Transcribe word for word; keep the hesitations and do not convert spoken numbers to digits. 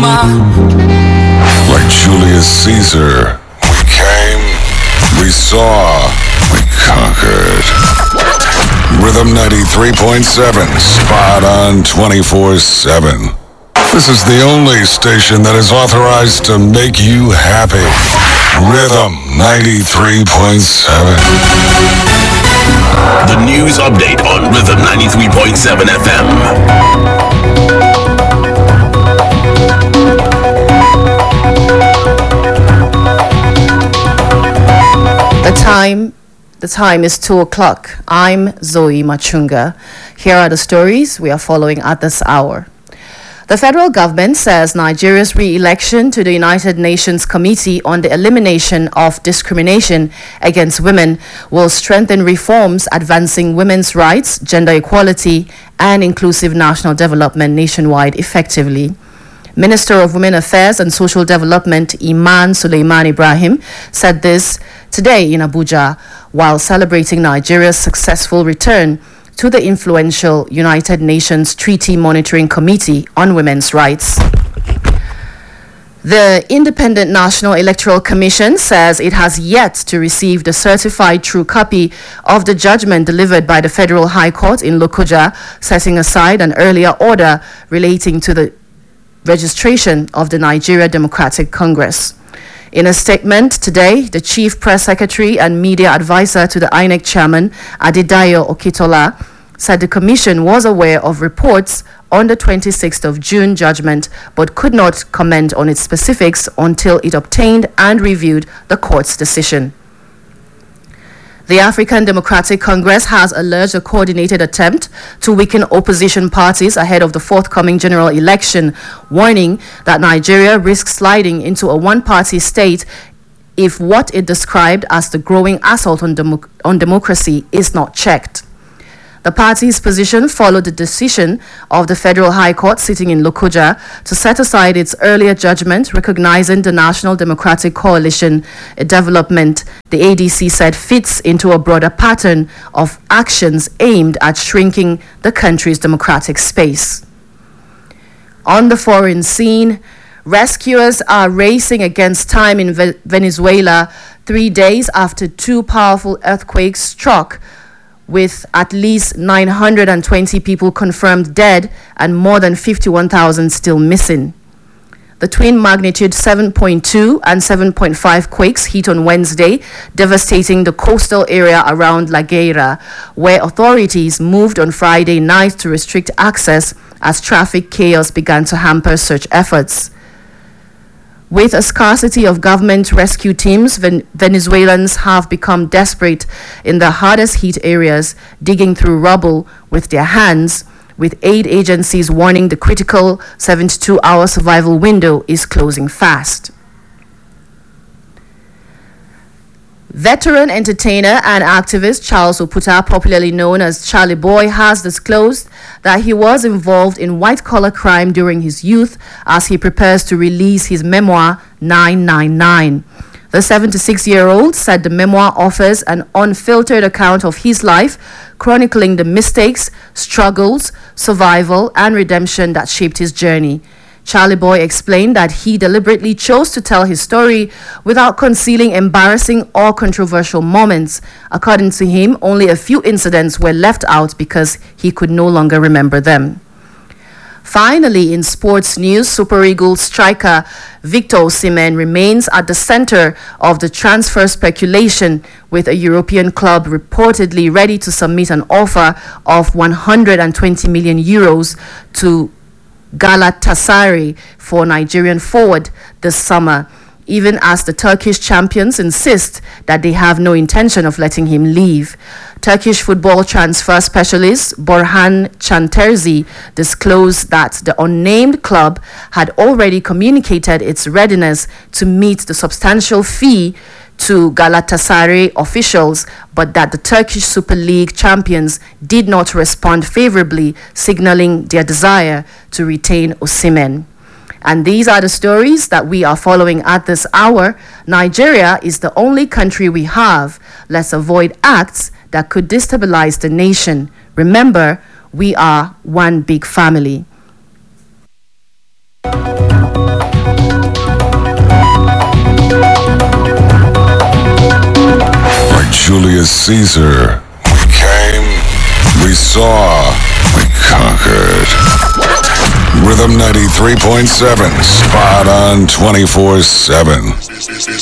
Like Julius Caesar, we came, we saw, we conquered. Rhythm ninety-three point seven, spot on twenty-four seven. This is the only station that is authorized to make you happy. Rhythm ninety-three point seven. The news update on Rhythm ninety-three point seven F M. The time, the time is two o'clock. I'm Zoe Machunga. Here are the stories we are following at this hour. The federal government says Nigeria's re-election to the United Nations Committee on the Elimination of Discrimination Against Women will strengthen reforms advancing women's rights, gender equality, and inclusive national development nationwide effectively. Minister of Women Affairs and Social Development Iman Suleiman Ibrahim said this today in Abuja while celebrating Nigeria's successful return to the influential United Nations Treaty Monitoring Committee on Women's Rights. The Independent National Electoral Commission says it has yet to receive the certified true copy of the judgment delivered by the Federal High Court in Lokoja, setting aside an earlier order relating to the registration of the Nigeria Democratic Congress. In a statement today, the Chief Press Secretary and Media Advisor to the I N E C Chairman, Adedayo Okitola, said the Commission was aware of reports on the twenty-sixth of June judgment, but could not comment on its specifics until it obtained and reviewed the court's decision. The African Democratic Congress has alleged a coordinated attempt to weaken opposition parties ahead of the forthcoming general election, warning that Nigeria risks sliding into a one-party state if what it described as the growing assault on, demo- on democracy is not checked. The party's position followed the decision of the Federal High Court sitting in Lokoja to set aside its earlier judgment recognizing the National Democratic Coalition, a development the A D C said fits into a broader pattern of actions aimed at shrinking the country's democratic space. On the foreign scene, rescuers are racing against time in Ve- Venezuela three days after two powerful earthquakes struck, with at least nine hundred twenty people confirmed dead and more than fifty-one thousand still missing. The twin magnitude seven point two and seven point five quakes hit on Wednesday, devastating the coastal area around La Guaira, where authorities moved on Friday night to restrict access as traffic chaos began to hamper search efforts. With a scarcity of government rescue teams, Ven- Venezuelans have become desperate in the hardest hit areas, digging through rubble with their hands, with aid agencies warning the critical seventy-two hour survival window is closing fast. Veteran entertainer and activist Charles Oputa, popularly known as Charlie Boy, has disclosed that he was involved in white-collar crime during his youth as he prepares to release his memoir, nine nine nine. The seventy-six-year-old said the memoir offers an unfiltered account of his life, chronicling the mistakes, struggles, survival, and redemption that shaped his journey. Charlie Boy explained that he deliberately chose to tell his story without concealing embarrassing or controversial moments. According to him, only a few incidents were left out because he could no longer remember them. Finally, in sports news, Super Eagles striker Victor Osimhen remains at the center of the transfer speculation, with a European club reportedly ready to submit an offer of one hundred twenty million euros to Galatasaray for Nigerian forward this summer, even as the Turkish champions insist that they have no intention of letting him leave. Turkish football transfer specialist Borhan Chanterzi disclosed that the unnamed club had already communicated its readiness to meet the substantial fee to Galatasaray officials, but that the Turkish Super League champions did not respond favorably, signaling their desire to retain Osimhen. And these are the stories that we are following at this hour. Nigeria is the only country we have. Let's avoid acts that could destabilize the nation. Remember, we are one big family. Julius Caesar. We came, we saw, we conquered. Rhythm ninety-three point seven, spot on twenty-four seven.